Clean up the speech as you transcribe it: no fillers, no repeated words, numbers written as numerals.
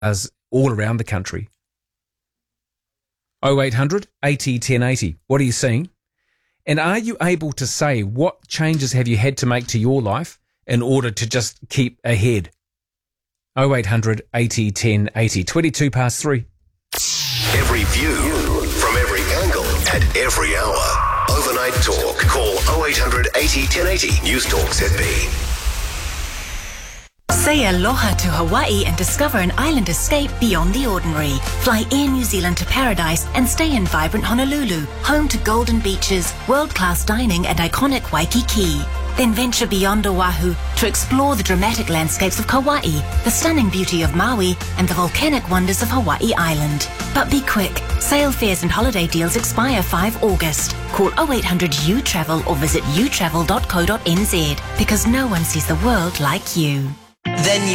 cars all around the country. 0800 80 1080. What are you seeing? And are you able to say what changes have you had to make to your life in order to just keep ahead? 0800 80 1080. 22 past 3. Every view, from every angle, at every hour. Overnight Talk. Call 0800 80 1080. News Talk ZB. Say aloha to Hawaii and discover an island escape beyond the ordinary. Fly Air New Zealand to Paradise and stay in vibrant Honolulu, home to golden beaches, world-class dining and iconic Waikiki. Then venture beyond Oahu to explore the dramatic landscapes of Kauai, the stunning beauty of Maui and the volcanic wonders of Hawaii Island. But be quick, sail fares and holiday deals expire 5 August. Call 0800 U-Travel or visit utravel.co.nz because no one sees the world like you. Then